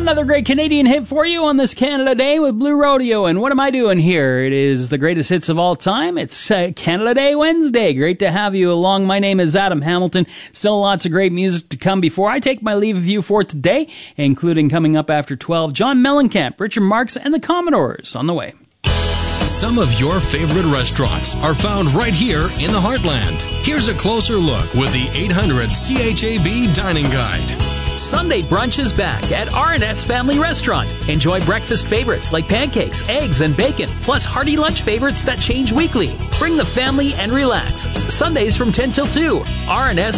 Another great Canadian hit for you on this Canada Day with Blue Rodeo. And what am I doing here? It is the greatest hits of all time. It's Canada Day Wednesday. Great to have you along. My name is Adam Hamilton. Still lots of great music to come before I take my leave of you for today, including coming up after 12, John Mellencamp, Richard Marx, and the Commodores on the way. Some of your favorite restaurants are found right here in the Heartland. Here's a closer look with the 800 CHAB Dining Guide. Sunday brunch is back at R&S Family Restaurant. Enjoy breakfast favorites like pancakes, eggs, and bacon, plus hearty lunch favorites that change weekly. Bring the family and relax. Sundays from 10 till 2. R&S